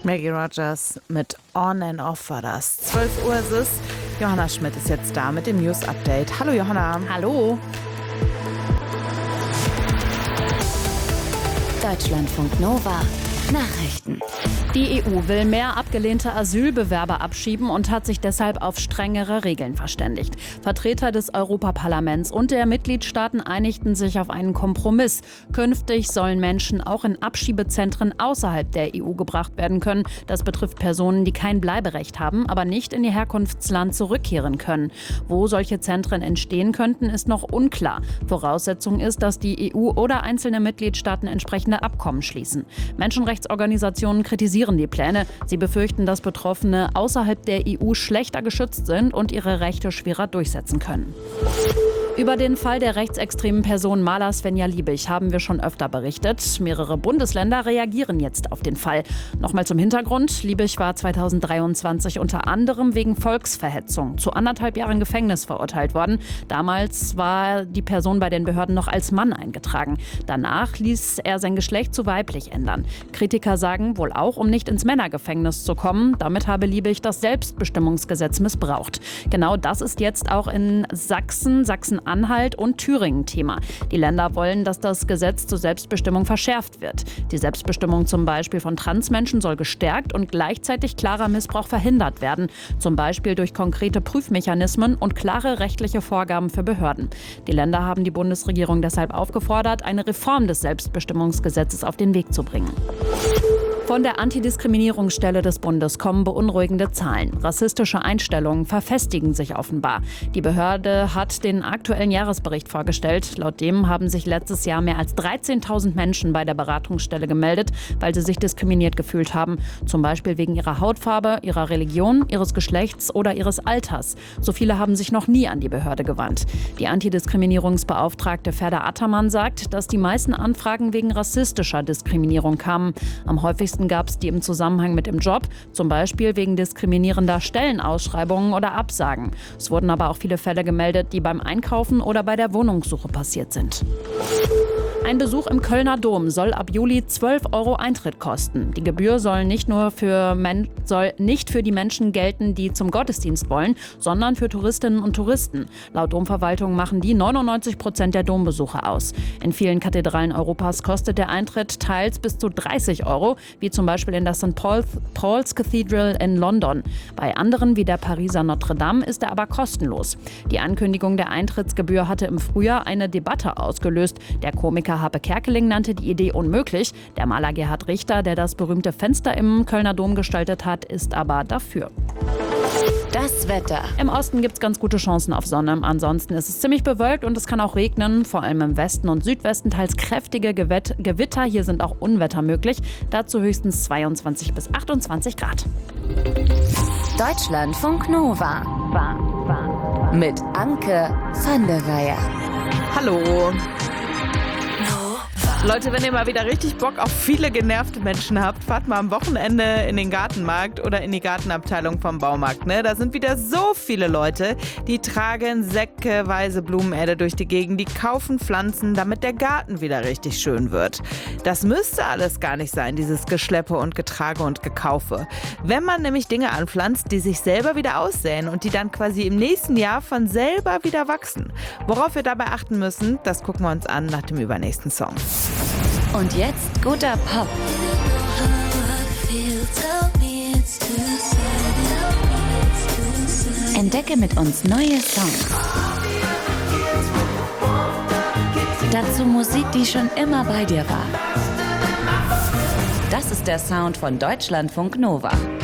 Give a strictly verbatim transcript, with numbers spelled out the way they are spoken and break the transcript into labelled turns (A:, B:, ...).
A: Maggie Rogers mit On and Off war das. zwölf Uhr ist es. Johanna Schmidt ist jetzt da mit dem News-Update. Hallo Johanna.
B: Hallo.
C: Deutschlandfunk Nova. Nachrichten.
B: Die E U will mehr abgelehnte Asylbewerber abschieben und hat sich deshalb auf strengere Regeln verständigt. Vertreter des Europaparlaments und der Mitgliedstaaten einigten sich auf einen Kompromiss. Künftig sollen Menschen auch in Abschiebezentren außerhalb der E U gebracht werden können. Das betrifft Personen, die kein Bleiberecht haben, aber nicht in ihr Herkunftsland zurückkehren können. Wo solche Zentren entstehen könnten, ist noch unklar. Voraussetzung ist, dass die E U oder einzelne Mitgliedstaaten entsprechende Abkommen schließen. Menschenrechtsorganisationen kritisieren die Pläne. Sie befürchten, dass Betroffene außerhalb der E U schlechter geschützt sind und ihre Rechte schwerer durchsetzen können. Über den Fall der rechtsextremen Person Maler Svenja Liebig haben wir schon öfter berichtet. Mehrere Bundesländer reagieren jetzt auf den Fall. Nochmal zum Hintergrund. Liebig war zweitausenddreiundzwanzig unter anderem wegen Volksverhetzung zu anderthalb Jahren Gefängnis verurteilt worden. Damals war die Person bei den Behörden noch als Mann eingetragen. Danach ließ er sein Geschlecht zu weiblich ändern. Kritiker sagen wohl auch, um nicht ins Männergefängnis zu kommen. Damit habe Liebig das Selbstbestimmungsgesetz missbraucht. Genau das ist jetzt auch in Sachsen, Sachsen Anhalt und Thüringen Thema. Die Länder wollen, dass das Gesetz zur Selbstbestimmung verschärft wird. Die Selbstbestimmung zum Beispiel von Transmenschen soll gestärkt und gleichzeitig klarer Missbrauch verhindert werden. Zum Beispiel durch konkrete Prüfmechanismen und klare rechtliche Vorgaben für Behörden. Die Länder haben die Bundesregierung deshalb aufgefordert, eine Reform des Selbstbestimmungsgesetzes auf den Weg zu bringen. Von der Antidiskriminierungsstelle des Bundes kommen beunruhigende Zahlen. Rassistische Einstellungen verfestigen sich offenbar. Die Behörde hat den aktuellen Jahresbericht vorgestellt. Laut dem haben sich letztes Jahr mehr als dreizehntausend Menschen bei der Beratungsstelle gemeldet, weil sie sich diskriminiert gefühlt haben. Zum Beispiel wegen ihrer Hautfarbe, ihrer Religion, ihres Geschlechts oder ihres Alters. So viele haben sich noch nie an die Behörde gewandt. Die Antidiskriminierungsbeauftragte Ferda Attermann sagt, dass die meisten Anfragen wegen rassistischer Diskriminierung kamen. Am häufigsten gab es die im Zusammenhang mit dem Job, zum Beispiel wegen diskriminierender Stellenausschreibungen oder Absagen. Es wurden aber auch viele Fälle gemeldet, die beim Einkaufen oder bei der Wohnungssuche passiert sind. Ein Besuch im Kölner Dom soll ab Juli zwölf Euro Eintritt kosten. Die Gebühr soll nicht nur für Men- soll nicht für die Menschen gelten, die zum Gottesdienst wollen, sondern für Touristinnen und Touristen. Laut Domverwaltung machen die neunundneunzig Prozent der Dombesucher aus. In vielen Kathedralen Europas kostet der Eintritt teils bis zu dreißig Euro, wie zum Beispiel in der Sankt Paul's, Paul's Cathedral in London. Bei anderen, wie der Pariser Notre Dame, ist er aber kostenlos. Die Ankündigung der Eintrittsgebühr hatte im Frühjahr eine Debatte ausgelöst. Der Komiker Harpe Kerkeling nannte die Idee unmöglich. Der Maler Gerhard Richter, der das berühmte Fenster im Kölner Dom gestaltet hat, ist aber dafür.
C: Das Wetter.
B: Im Osten gibt es ganz gute Chancen auf Sonne. Ansonsten ist es ziemlich bewölkt und es kann auch regnen. Vor allem im Westen und Südwesten teils kräftige Gewett- Gewitter. Hier sind auch Unwetter möglich. Dazu höchstens zweiundzwanzig bis achtundzwanzig Grad.
C: Deutschlandfunk Nova. Mit Anke van der Weyer.
A: Hallo. Leute, wenn ihr mal wieder richtig Bock auf viele genervte Menschen habt, fahrt mal am Wochenende in den Gartenmarkt oder in die Gartenabteilung vom Baumarkt. Ne? Da sind wieder so viele Leute, die tragen säckeweise Blumenerde durch die Gegend, die kaufen Pflanzen, damit der Garten wieder richtig schön wird. Das müsste alles gar nicht sein, dieses Geschleppe und Getrage und Gekaufe. Wenn man nämlich Dinge anpflanzt, die sich selber wieder aussäen und die dann quasi im nächsten Jahr von selber wieder wachsen. Worauf wir dabei achten müssen, das gucken wir uns an nach dem übernächsten Song.
C: Und jetzt guter Pop. Entdecke mit uns neue Songs. Dazu Musik, die schon immer bei dir war. Das ist der Sound von Deutschlandfunk Nova.